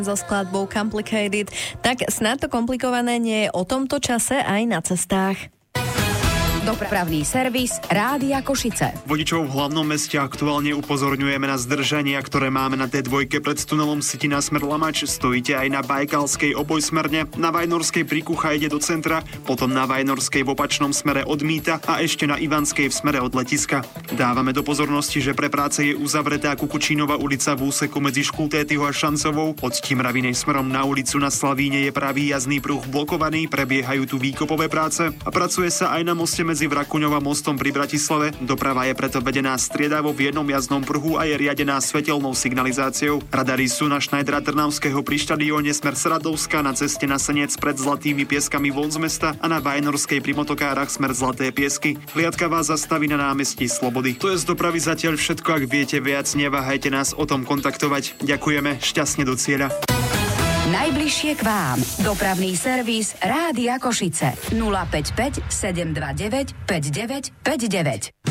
so skladbou Complicated. Tak snad to komplikované nie je o tomto čase aj na cestách. Dopravný servis Rádia Košice. Vodičov v hlavnom meste aktuálne upozorňujeme na zdržania, ktoré máme na D2 pred tunelom Sitina smer Lamač. Stojíte aj na Bajkalskej obojsmerne, na Vajnorskej pri Kuchajde do centra, potom na Vajnorskej v opačnom smere od Mýta a ešte na Ivanskej v smere od letiska. Dávame do pozornosti, že pre práce je uzavretá Kukučínova ulica v úseku medzi Škultétyho a Šancovou. Od Timravinej smerom na ulicu na Slavíne je pravý jazdný pruh blokovaný, prebiehajú tu výkopové práce a pracuje sa aj na moste medzi Vrakuňom a mostom pri Bratislave. Doprava je preto vedená striedavo v jednom jazdnom pruhu a je riadená svetelnou signalizáciou. Radary sú na Šnajdra Trnavského pri štadióne smer Sradovska, na ceste na Senec pred Zlatými Pieskami von z mesta a na Vajnorskej pri Motokárach smer Zlaté Piesky. Hliadka vás zastaví na námestí Slobody. To je z dopravy zatiaľ všetko. Ak viete viac, neváhajte nás o tom kontaktovať. Ďakujeme, šťastne do cieľa. Najbližšie k vám. Dopravný servis Rádia Košice. 055 729 5959.